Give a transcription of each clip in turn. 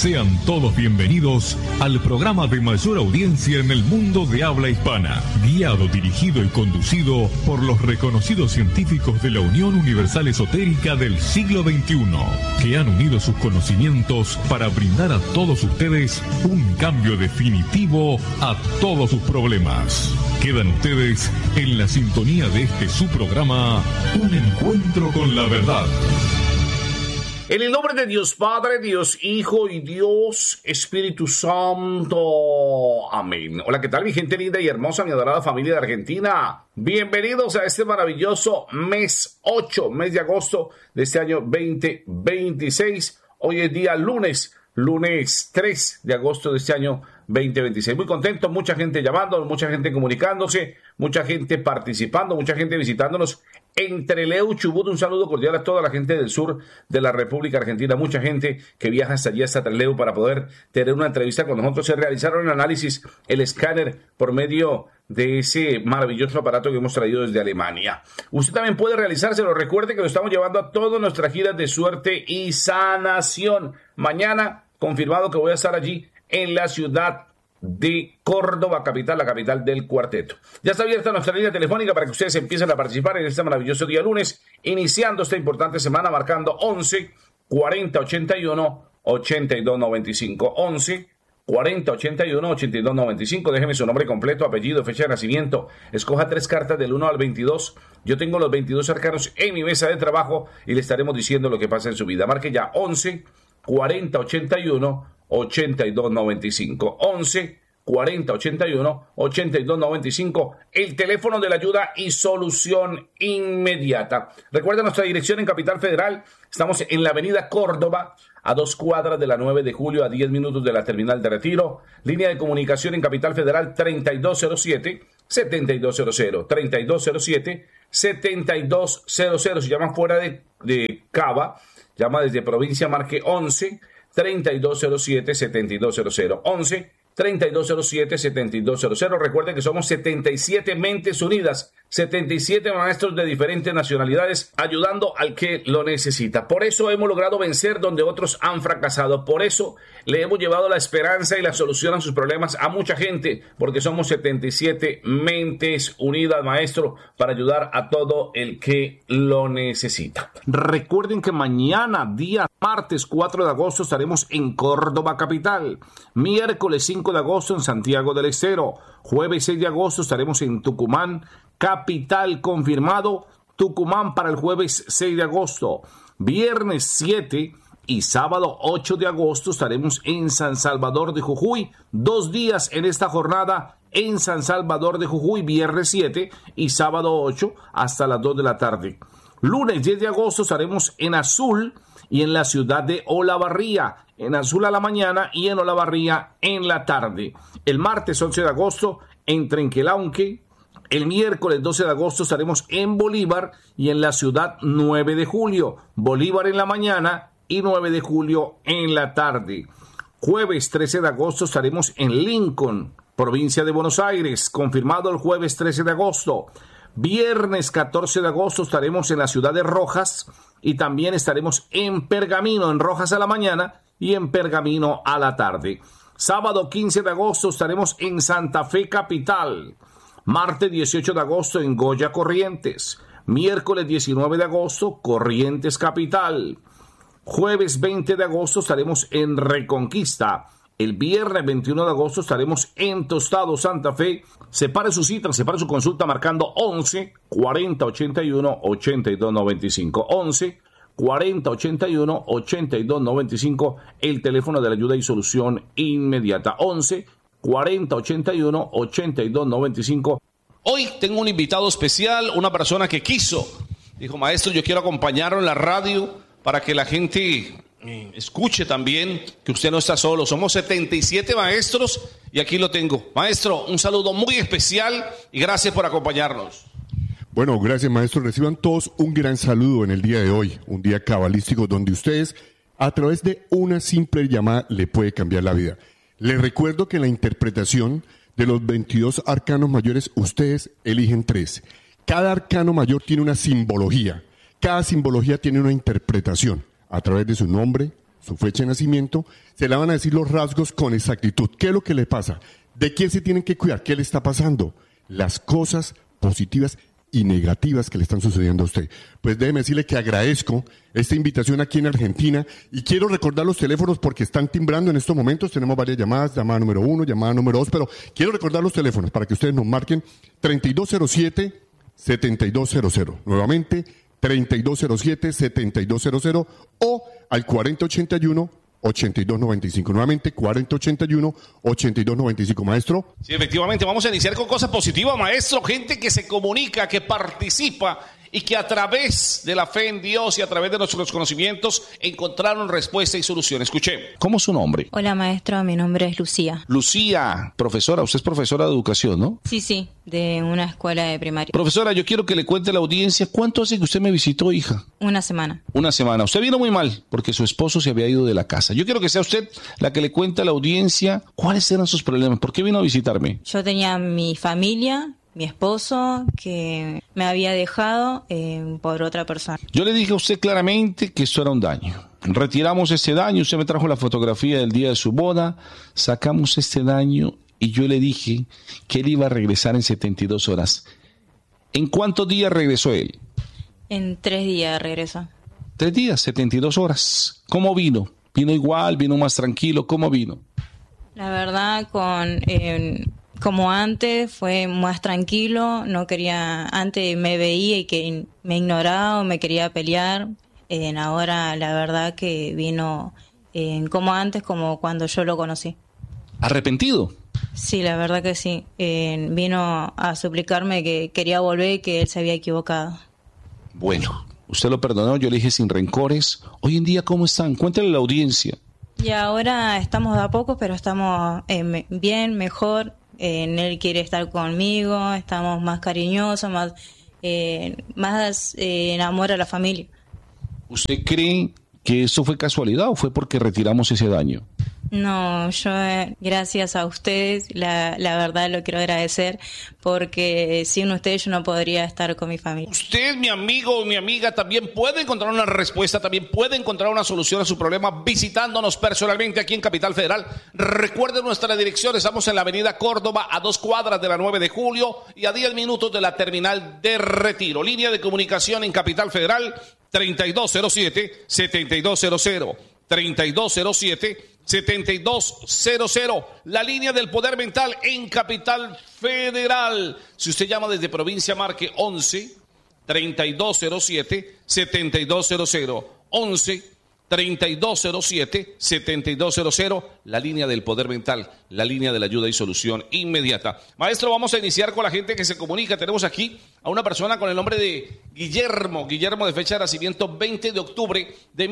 Sean todos bienvenidos al programa de mayor audiencia en el mundo de habla hispana, guiado, dirigido y conducido por los reconocidos científicos de la Unión Universal Esotérica del siglo XXI, que han unido sus conocimientos para brindar a todos ustedes un cambio definitivo a todos sus problemas. Quedan ustedes en la sintonía de este su programa, Un Encuentro con la Verdad. En el nombre de Dios Padre, Dios Hijo y Dios Espíritu Santo. Amén. Hola, ¿qué tal mi gente linda y hermosa, mi adorada familia de Argentina? Bienvenidos a este maravilloso mes 8, mes de agosto de este año 2026. Hoy es día lunes 3 de agosto de este año 2026. Muy contento, mucha gente llamando, mucha gente comunicándose, mucha gente participando, mucha gente visitándonos en Trelew, Chubut. Un saludo cordial a toda la gente del sur de la República Argentina, mucha gente que viaja hasta allí, hasta Trelew, para poder tener una entrevista con nosotros. Se realizaron el análisis, el escáner, por medio de ese maravilloso aparato que hemos traído desde Alemania. Usted también puede realizárselo. Recuerde que lo estamos llevando a todas nuestras giras de suerte y sanación. Mañana, confirmado que voy a estar allí en la ciudad de Córdoba, capital, la capital del cuarteto. Ya está abierta nuestra línea telefónica para que ustedes empiecen a participar en este maravilloso día lunes, iniciando esta importante semana, marcando 11 40 81 82 95. 11 40 81 82 95. Déjeme su nombre completo, apellido, fecha de nacimiento. Escoja 3 cartas del 1 al 22. Yo tengo los 22 arcanos en mi mesa de trabajo y le estaremos diciendo lo que pasa en su vida. Marque ya 11 40 81 82 95. 11 40 81 82 95. El teléfono de la ayuda y solución inmediata. Recuerda nuestra dirección en Capital Federal. Estamos en la avenida Córdoba, a 2 cuadras de la 9 de julio, a 10 minutos de la terminal de Retiro. Línea de comunicación en Capital Federal 3207-7200. 3207-7200. Si llaman fuera de Cava, llama desde provincia, marque 11 3207-7200. 11 3207-7200. Recuerden que somos 77 mentes unidas, 77 maestros de diferentes nacionalidades, ayudando al que lo necesita. Por eso hemos logrado vencer donde otros han fracasado. Por eso le hemos llevado la esperanza y la solución a sus problemas a mucha gente, porque somos 77 mentes unidas, maestro, para ayudar a todo el que lo necesita. Recuerden que mañana, día martes 4 de agosto, estaremos en Córdoba capital. Miércoles 5 de agosto en Santiago del Estero. Jueves 6 de agosto estaremos en Tucumán capital, confirmado Tucumán para el jueves 6 de agosto. Viernes 7 y sábado 8 de agosto estaremos en San Salvador de Jujuy. 2 días en esta jornada en San Salvador de Jujuy, viernes 7 y sábado 8 hasta las 2 de la tarde. Lunes 10 de agosto estaremos en Azul y en la ciudad de Olavarría, en Azul a la mañana y en Olavarría en la tarde. El martes 11 de agosto en Trenquelauque. El miércoles 12 de agosto estaremos en Bolívar y en la ciudad 9 de julio. Bolívar en la mañana y 9 de julio en la tarde. Jueves 13 de agosto estaremos en Lincoln, provincia de Buenos Aires. Confirmado el jueves 13 de agosto. Viernes 14 de agosto estaremos en la ciudad de Rojas y también estaremos en Pergamino, en Rojas a la mañana y en Pergamino a la tarde. Sábado 15 de agosto estaremos en Santa Fe capital. Martes 18 de agosto en Goya, Corrientes. Miércoles 19 de agosto, Corrientes capital. Jueves 20 de agosto estaremos en Reconquista. El viernes 21 de agosto estaremos en Tostado, Santa Fe. Separe su cita, separe su consulta marcando 11 40 81 82 95. 11 40 81 82 95. El teléfono de la ayuda y solución inmediata. 11 40 81 82 95. Hoy tengo un invitado especial, una persona que dijo, maestro, yo quiero acompañarlo en la radio para que la gente escuche también que usted no está solo. Somos 77 maestros y aquí lo tengo. Maestro, un saludo muy especial y gracias por acompañarnos. Bueno, gracias, maestro. Reciban todos un gran saludo en el día de hoy, un día cabalístico donde ustedes, a través de una simple llamada, le puede cambiar la vida. Les recuerdo que en la interpretación de los 22 arcanos mayores, ustedes eligen 3. Cada arcano mayor tiene una simbología. Cada simbología tiene una interpretación a través de su nombre, su fecha de nacimiento, se le van a decir los rasgos con exactitud. ¿Qué es lo que le pasa? ¿De quién se tienen que cuidar? ¿Qué le está pasando? Las cosas positivas y negativas que le están sucediendo a usted. Pues déjeme decirle que agradezco esta invitación aquí en Argentina y quiero recordar los teléfonos porque están timbrando en estos momentos. Tenemos varias llamadas, llamada número 1, llamada número 2, pero quiero recordar los teléfonos para que ustedes nos marquen 3207-7200. Nuevamente, 3207-7200 o al 4081-8295. Nuevamente, 4081-8295. Maestro. Sí, efectivamente, vamos a iniciar con cosas positivas, maestro. Gente que se comunica, que participa y que a través de la fe en Dios y a través de nuestros conocimientos encontraron respuesta y solución. Escuché. ¿Cómo es su nombre? Hola, maestro. Mi nombre es Lucía. Lucía, profesora. Usted es profesora de educación, ¿no? Sí, de una escuela de primaria. Profesora, yo quiero que le cuente a la audiencia cuánto hace que usted me visitó, hija. Una semana. Una semana. Usted vino muy mal porque su esposo se había ido de la casa. Yo quiero que sea usted la que le cuente a la audiencia cuáles eran sus problemas. ¿Por qué vino a visitarme? Yo tenía mi familia, mi esposo, que me había dejado por otra persona. Yo le dije a usted claramente que esto era un daño. Retiramos ese daño, usted me trajo la fotografía del día de su boda, sacamos este daño y yo le dije que él iba a regresar en 72 horas. ¿En cuántos días regresó él? En 3 días regresó. 3 días, 72 horas. ¿Cómo vino? ¿Vino igual? ¿Vino más tranquilo? ¿Cómo vino? La verdad, como antes, fue más tranquilo. No quería, antes me veía y que me ignoraba o me quería pelear. Ahora, la verdad que vino como antes, como cuando yo lo conocí. ¿Arrepentido? Sí, la verdad que sí. Vino a suplicarme que quería volver y que él se había equivocado. Bueno, usted lo perdonó, yo le dije sin rencores. Hoy en día, ¿cómo están? Cuéntale a la audiencia. Y ahora estamos de a poco, pero estamos bien, mejor. Él quiere estar conmigo, estamos más cariñosos, más en amor a la familia. ¿Usted cree que eso fue casualidad o fue porque retiramos ese daño? No, yo gracias a ustedes, la verdad lo quiero agradecer, porque sin ustedes yo no podría estar con mi familia. Usted, mi amigo o mi amiga, también puede encontrar una respuesta, también puede encontrar una solución a su problema visitándonos personalmente aquí en Capital Federal. Recuerden nuestra dirección, estamos en la avenida Córdoba, a 2 cuadras de la 9 de julio y a 10 minutos de la terminal de Retiro. Línea de comunicación en Capital Federal, 3207-7200. 3207-7200, la línea del poder mental en Capital Federal. Si usted llama desde provincia, marque 11-3207-7200, 11-3207-7200, la línea del poder mental, la línea de la ayuda y solución inmediata. Maestro, vamos a iniciar con la gente que se comunica. Tenemos aquí a una persona con el nombre de Guillermo de fecha de nacimiento 20 de octubre de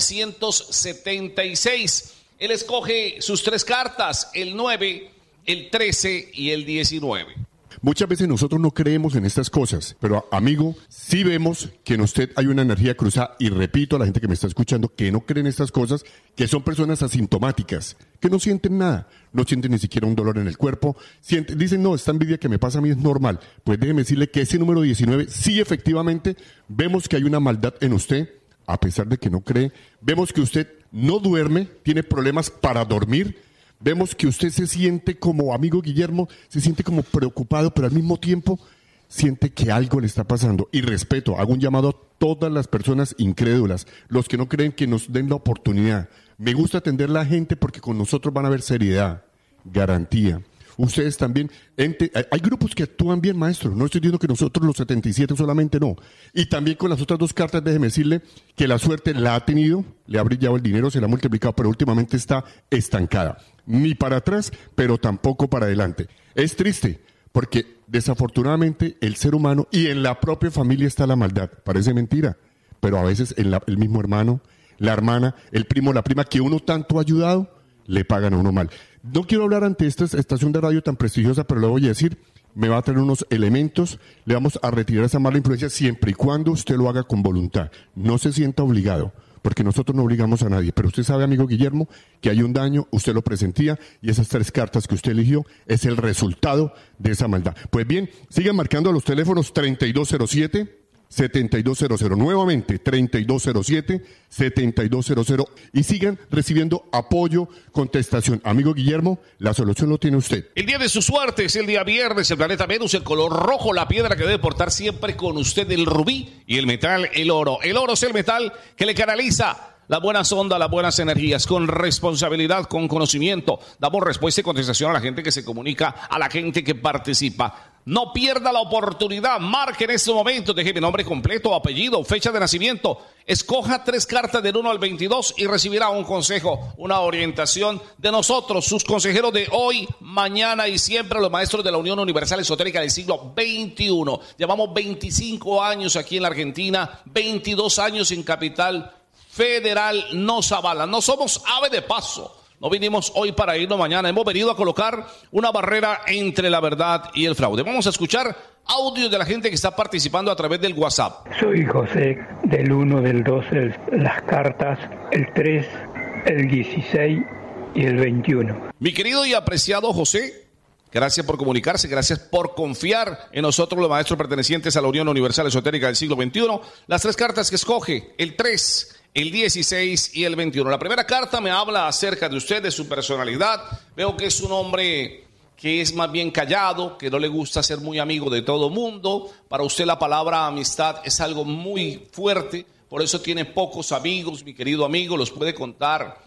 1976. Él escoge sus 3 cartas, el 9, el 13 y el 19. Muchas veces nosotros no creemos en estas cosas, pero amigo, sí vemos que en usted hay una energía cruzada y repito a la gente que me está escuchando que no creen en estas cosas, que son personas asintomáticas, que no sienten nada, no sienten ni siquiera un dolor en el cuerpo, dicen no, esta envidia que me pasa a mí es normal. Pues déjeme decirle que ese número 19 sí efectivamente vemos que hay una maldad en usted, a pesar de que no cree, vemos que usted no duerme, tiene problemas para dormir. Vemos que usted se siente como, amigo Guillermo, se siente como preocupado, pero al mismo tiempo siente que algo le está pasando. Y respeto, hago un llamado a todas las personas incrédulas, los que no creen, que nos den la oportunidad. Me gusta atender a la gente porque con nosotros van a haber seriedad, garantía. Ustedes también, hay grupos que actúan bien, maestro. No estoy diciendo que nosotros los 77 solamente no. Y también con las otras 2 cartas, déjeme decirle que la suerte la ha tenido, le ha brillado el dinero, se la ha multiplicado, pero últimamente está estancada. Ni para atrás, pero tampoco para adelante. Es triste, porque desafortunadamente el ser humano y en la propia familia está la maldad. Parece mentira, pero a veces el mismo hermano, la hermana, el primo, la prima que uno tanto ha ayudado, le pagan a uno mal. No quiero hablar ante esta estación de radio tan prestigiosa, pero le voy a decir, me va a traer unos elementos, le vamos a retirar esa mala influencia siempre y cuando usted lo haga con voluntad. No se sienta obligado, porque nosotros no obligamos a nadie. Pero usted sabe, amigo Guillermo, que hay un daño, usted lo presentía, y esas 3 cartas que usted eligió es el resultado de esa maldad. Pues bien, sigan marcando a los teléfonos 3207 3200, nuevamente 3207-7200, y sigan recibiendo apoyo, contestación. Amigo Guillermo, la solución lo tiene usted. El día de su suerte es el día viernes, el planeta Venus, el color rojo, la piedra que debe portar siempre con usted, el rubí, y el metal, el oro. El oro es el metal que le canaliza las buenas ondas, las buenas energías, con responsabilidad, con conocimiento. Damos respuesta y contestación a la gente que se comunica, a la gente que participa. No pierda la oportunidad, marque en este momento, deje mi nombre completo, apellido, fecha de nacimiento. Escoja 3 cartas del 1 al 22 y recibirá un consejo, una orientación de nosotros, sus consejeros de hoy, mañana y siempre, los maestros de la Unión Universal Esotérica del siglo XXI. Llevamos 25 años aquí en la Argentina, 22 años en Capital Federal. Nos avalan, no somos ave de paso. No vinimos hoy para irnos mañana. Hemos venido a colocar una barrera entre la verdad y el fraude. Vamos a escuchar audios de la gente que está participando a través del WhatsApp. Soy José, del 1, del 12, las cartas, el 3, el 16 y el 21. Mi querido y apreciado José, gracias por comunicarse, gracias por confiar en nosotros, los maestros pertenecientes a la Unión Universal Esotérica del siglo XXI. Las 3 cartas que escoge, el 3, el 16 y el 21. La primera carta me habla acerca de usted, de su personalidad. Veo que es un hombre que es más bien callado, que no le gusta ser muy amigo de todo mundo. Para usted la palabra amistad es algo muy fuerte, por eso tiene pocos amigos, mi querido amigo. Los puede contar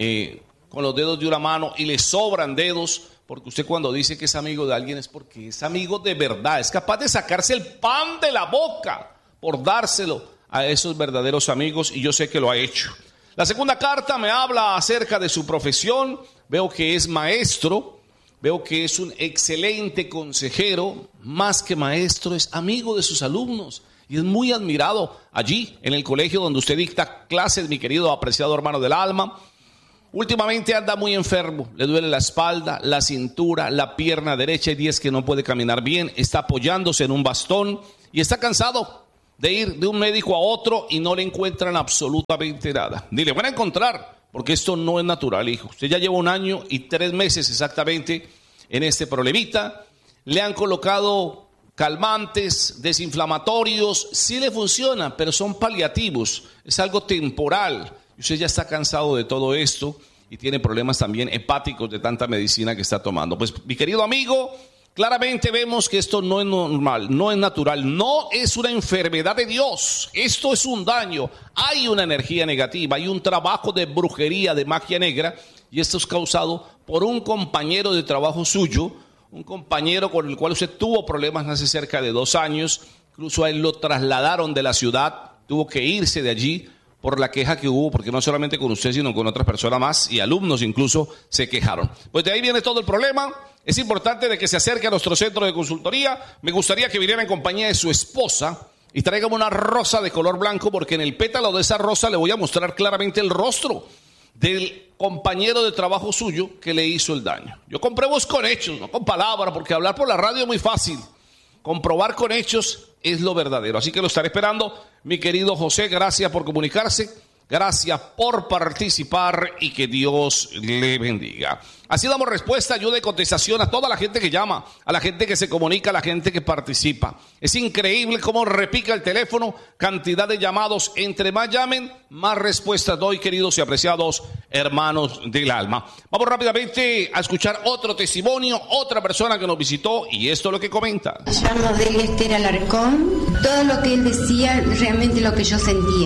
con los dedos de una mano y le sobran dedos, porque usted cuando dice que es amigo de alguien es porque es amigo de verdad. Es capaz de sacarse el pan de la boca por dárselo a esos verdaderos amigos, y yo sé que lo ha hecho. La segunda carta me habla acerca de su profesión. Veo que es maestro, veo que es un excelente consejero, más que maestro, es amigo de sus alumnos y es muy admirado allí en el colegio donde usted dicta clases, mi querido apreciado hermano del alma. Últimamente anda muy enfermo, le duele la espalda, la cintura, la pierna derecha, hay días que no puede caminar bien, está apoyándose en un bastón y está cansado de ir de un médico a otro y no le encuentran absolutamente nada. Ni le van a encontrar, porque esto no es natural, hijo. Usted ya lleva 1 año y 3 meses exactamente en este problemita. Le han colocado calmantes, desinflamatorios, sí le funciona, pero son paliativos, es algo temporal. Usted ya está cansado de todo esto y tiene problemas también hepáticos de tanta medicina que está tomando. Pues, mi querido amigo, claramente vemos que esto no es normal, no es natural, no es una enfermedad de Dios. Esto es un daño. Hay una energía negativa, hay un trabajo de brujería, de magia negra, y esto es causado por un compañero de trabajo suyo, un compañero con el cual usted tuvo problemas hace cerca de 2 años. Incluso a él lo trasladaron de la ciudad, tuvo que irse de allí por la queja que hubo, porque no solamente con usted, sino con otras personas más, y alumnos incluso se quejaron. Pues de ahí viene todo el problema. Es importante de que se acerque a nuestro centro de consultoría. Me gustaría que viniera en compañía de su esposa y tráigame una rosa de color blanco, porque en el pétalo de esa rosa le voy a mostrar claramente el rostro del compañero de trabajo suyo que le hizo el daño. Yo compruebo con hechos, no con palabras, porque hablar por la radio es muy fácil. Comprobar con hechos es lo verdadero. Así que lo estaré esperando, mi querido José. Gracias por comunicarse, gracias por participar y que Dios le bendiga. Así damos respuesta, ayuda y contestación a toda la gente que llama, a la gente que se comunica, a la gente que participa. Es increíble cómo repica el teléfono, cantidad de llamados. Entre más llamen, más respuestas doy, queridos y apreciados hermanos del alma. Vamos rápidamente a escuchar otro testimonio, otra persona que nos visitó, y esto es lo que comenta. Me llamo Delia Esther Alarcón. Todo lo que él decía, realmente lo que yo sentía.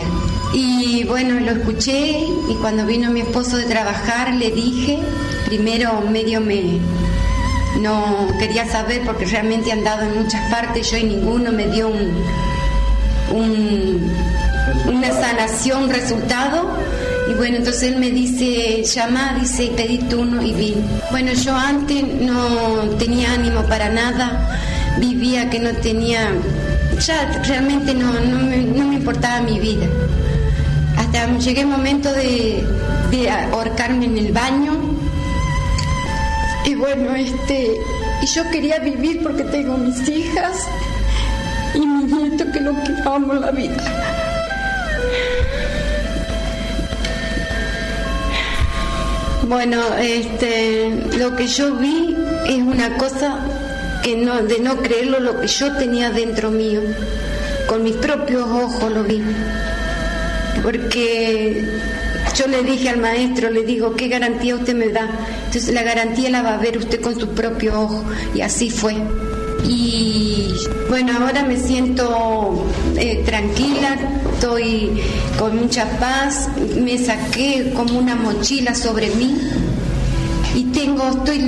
Y bueno, lo escuché, y cuando vino mi esposo de trabajar, le dije, primero medio no quería saber, porque realmente he andado en muchas partes yo y ninguno me dio una sanación, un resultado. Y bueno, entonces él me dice, llama, dice, y pedí turno y vine. Bueno, yo antes no tenía ánimo para nada, vivía que no tenía, ya realmente no me importaba mi vida. Hasta llegué al momento de ahorcarme en el baño. Y bueno, y yo quería vivir porque tengo mis hijas y mi nieto, que lo que amo la vida. Bueno, lo que yo vi es una cosa que de no creerlo, lo que yo tenía dentro mío. con mis propios ojos lo vi. Porque yo le dije al maestro, le digo, ¿qué garantía usted me da? Entonces la garantía la va a ver usted con sus propios ojos. Y así fue. Y bueno, ahora me siento tranquila, estoy con mucha paz, me saqué como una mochila sobre mí y estoy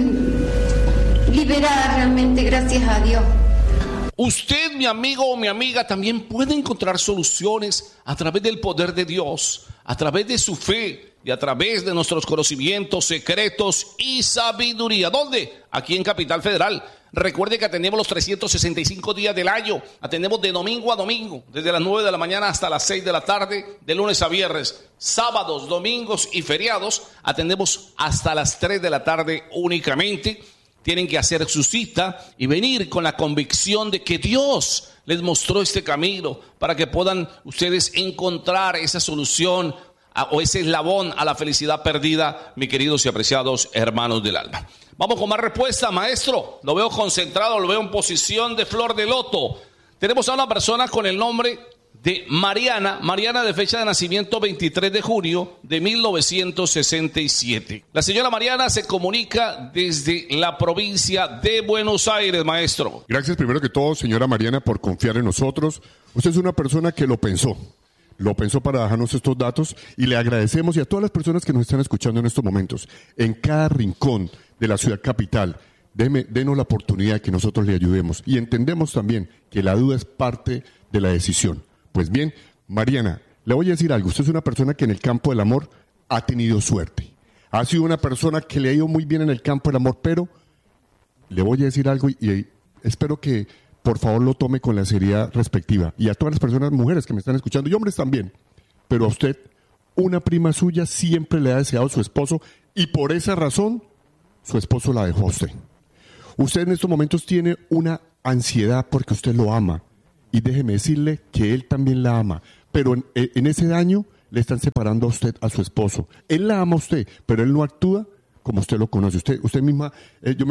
liberada realmente, gracias a Dios. Usted, mi amigo o mi amiga, también puede encontrar soluciones a través del poder de Dios, a través de su fe y a través de nuestros conocimientos secretos y sabiduría. ¿Dónde? Aquí en Capital Federal. Recuerde que atendemos los 365 días del año, atendemos de domingo a domingo, desde las 9 de la mañana hasta las 6 de la tarde, de lunes a viernes, sábados, domingos y feriados, atendemos hasta las 3 de la tarde únicamente. Tienen que hacer su cita y venir con la convicción de que Dios les mostró este camino para que puedan ustedes encontrar esa solución o ese eslabón a la felicidad perdida, mis queridos y apreciados hermanos del alma. Vamos con más respuesta, maestro. Lo veo concentrado, lo veo en posición de flor de loto. Tenemos a una persona con el nombre de Mariana de fecha de nacimiento 23 de junio de 1967. La señora Mariana se comunica desde la provincia de Buenos Aires, maestro. Gracias primero que todo, señora Mariana, por confiar en nosotros. Usted es una persona que lo pensó para dejarnos estos datos y le agradecemos, y a todas las personas que nos están escuchando en estos momentos, en cada rincón de la ciudad capital, denos la oportunidad de que nosotros le ayudemos, y entendemos también que la duda es parte de la decisión. Pues bien, Mariana, le voy a decir algo. Usted es una persona que en el campo del amor ha tenido suerte. Ha sido una persona que le ha ido muy bien en el campo del amor, pero le voy a decir algo y espero que por favor lo tome con la seriedad respectiva. Y a todas las personas, mujeres que me están escuchando y hombres también. Pero a usted, una prima suya siempre le ha deseado a su esposo y por esa razón su esposo la dejó a usted. Usted en estos momentos tiene una ansiedad porque usted lo ama. Y déjeme decirle que él también la ama, pero en ese daño le están separando a usted, a su esposo. Él la ama a usted, pero él no actúa como usted lo conoce. Usted misma, yo me